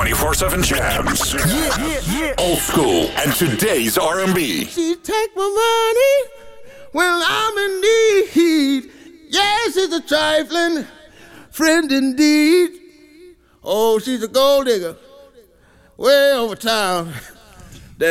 24/7 jams. Yeah. Old school and today's R&B. She take my money when I'm in need. Yes, she's a trifling friend indeed. Oh, she's a gold digger way over town.